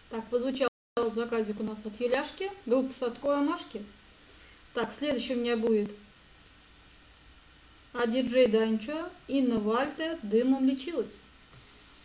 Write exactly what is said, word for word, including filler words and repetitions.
Так, прозвучал заказик у нас от Юляшки, группа Садко Машки. Так, следующий у меня будет а диджей Данчо, Инна Вальтер, дымом лечилась.